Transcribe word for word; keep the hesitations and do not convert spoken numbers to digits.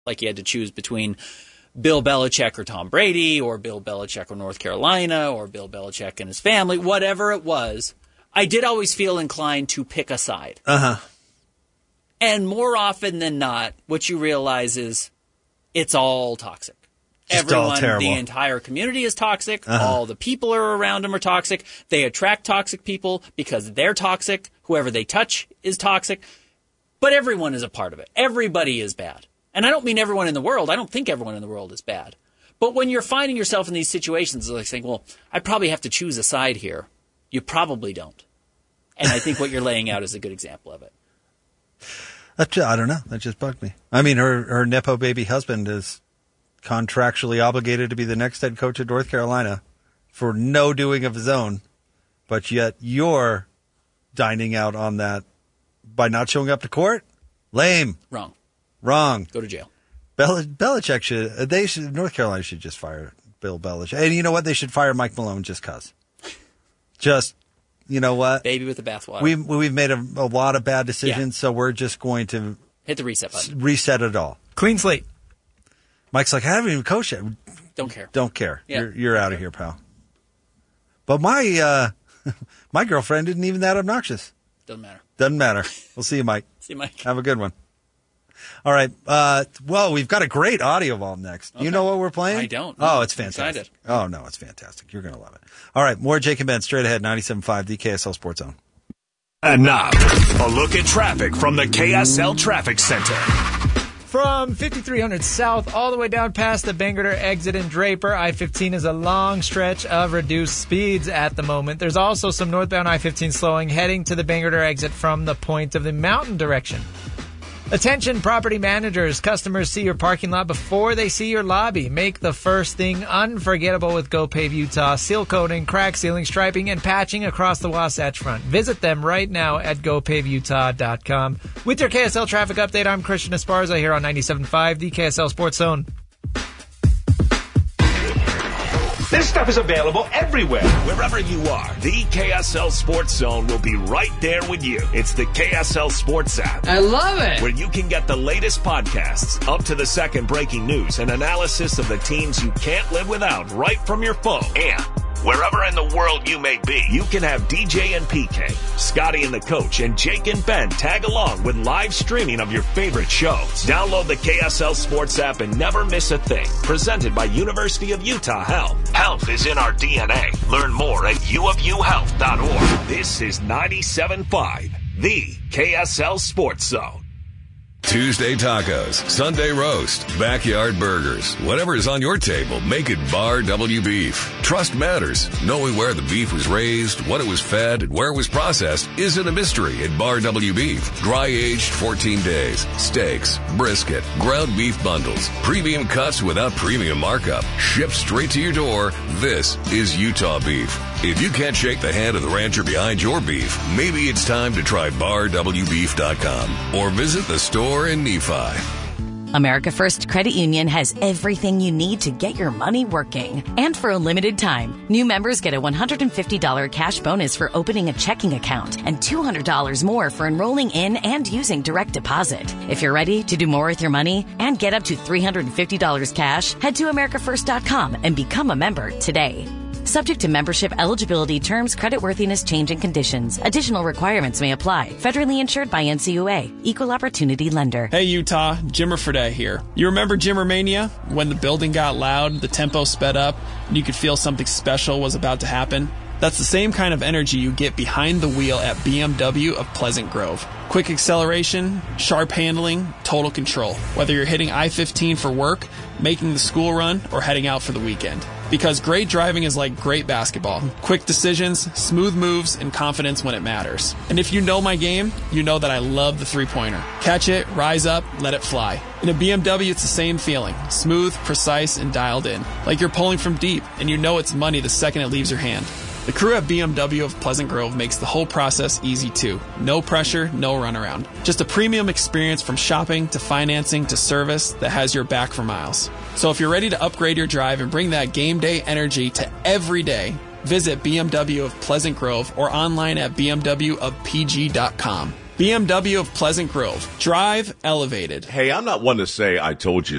Like you had to choose between Bill Belichick or Tom Brady, or Bill Belichick or North Carolina, or Bill Belichick and his family, whatever it was, I did always feel inclined to pick a side. Uh-huh. And more often than not, what you realize is it's all toxic. Just Everyone, all terrible. the entire community is toxic. Uh-huh. All the people are around them are toxic. They attract toxic people because they're toxic. Whoever they touch is toxic. But everyone is a part of it. Everybody is bad. And I don't mean everyone in the world. I don't think everyone in the world is bad. But when you're finding yourself in these situations, it's like saying, well, I probably have to choose a side here. You probably don't. And I think what you're laying out is a good example of it. That, I don't know. That just bugged me. I mean, her, her Nepo baby husband is contractually obligated to be the next head coach of North Carolina for no doing of his own. But yet you're dining out on that by not showing up to court? Lame. Wrong. Wrong. Go to jail. Bel- Belichick should, they should, North Carolina should just fire Bill Belichick. And you know what? They should fire Mike Malone just because. Just, you know what? Baby with the bathwater. We've, we've made a, a lot of bad decisions, Yeah. so we're just going to hit the reset button. Reset it all. Clean slate. Mike's like, I haven't even coached yet. Don't care. Don't care. Yeah. You're, you're out of here, pal. But my uh, my girlfriend isn't even that obnoxious. Doesn't matter. Doesn't matter. We'll see you, Mike. See you, Mike. Have a good one. All right. Uh, well, we've got a great audio vault next. Okay. You know what we're playing? I don't. Oh, it's I'm fantastic. excited. Oh, no, it's fantastic. You're going to love it. All right. More Jake and Ben straight ahead, ninety-seven point five, the K S L Sports Zone. And now, a look at traffic from the K S L Traffic Center. From fifty-three hundred south all the way down past the Bangor exit in Draper, I fifteen is a long stretch of reduced speeds at the moment. There's also some northbound I fifteen slowing heading to the Bangor exit from the point of the mountain direction. Attention property managers, customers see your parking lot before they see your lobby. Make the first thing unforgettable with GoPave Utah. Seal coating, crack sealing, striping, and patching across the Wasatch Front. Visit them right now at go pave utah dot com. With your K S L traffic update, I'm Christian Esparza here on ninety-seven point five, the K S L Sports Zone. This stuff is available everywhere. Wherever you are, the K S L Sports Zone will be right there with you. It's the K S L Sports app. I love it. Where you can get the latest podcasts, up to the second breaking news, and analysis of the teams you can't live without right from your phone. And wherever in the world you may be, you can have D J and P K, Scotty and the Coach, and Jake and Ben tag along with live streaming of your favorite shows. Download the K S L Sports app and never miss a thing. Presented by University of Utah Health. Health is in our D N A. Learn more at u of u health dot org. This is ninety-seven point five, the K S L Sports Zone. Tuesday tacos, Sunday roast, backyard burgers. Whatever is on your table, make it Bar W Beef. Trust matters. Knowing where the beef was raised, what it was fed, and where it was processed isn't a mystery at Bar W Beef. Dry aged fourteen days. Steaks, brisket, ground beef bundles, premium cuts without premium markup. Shipped straight to your door. This is Utah beef. If you can't shake the hand of the rancher behind your beef, maybe it's time to try bar w beef dot com or visit the store in Nephi. America First Credit Union has everything you need to get your money working. And for a limited time, new members get a one hundred fifty dollars cash bonus for opening a checking account and two hundred dollars more for enrolling in and using direct deposit. If you're ready to do more with your money and get up to three hundred fifty dollars cash, head to america first dot com and become a member today. Subject to membership eligibility, terms, creditworthiness, change, and conditions. Additional requirements may apply. Federally insured by N C U A. Equal Opportunity Lender. Hey Utah, Jimmer Fredette here. You remember Jimmermania? When the building got loud, the tempo sped up, and you could feel something special was about to happen? That's the same kind of energy you get behind the wheel at B M W of Pleasant Grove. Quick acceleration, sharp handling, total control. Whether you're hitting I fifteen for work, making the school run, or heading out for the weekend. Because great driving is like great basketball. Quick decisions, smooth moves, and confidence when it matters. And if you know my game, you know that I love the three-pointer. Catch it, rise up, let it fly. In a B M W, it's the same feeling. Smooth, precise, and dialed in. Like you're pulling from deep, and you know it's money the second it leaves your hand. The crew at B M W of Pleasant Grove makes the whole process easy too. No pressure, no runaround. Just a premium experience from shopping to financing to service that has your back for miles. So if you're ready to upgrade your drive and bring that game day energy to every day, visit B M W of Pleasant Grove or online at b m w of p g dot com. B M W of Pleasant Grove. Drive elevated. Hey, I'm not one to say I told you